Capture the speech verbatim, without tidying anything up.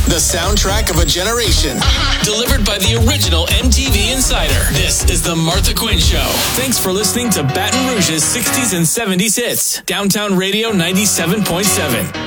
the soundtrack of a generation. Delivered by the original M T V Insider. This is the Martha Quinn Show. Thanks for listening to Baton Rouge's sixties and seventies hits. Downtown Radio ninety-seven point seven.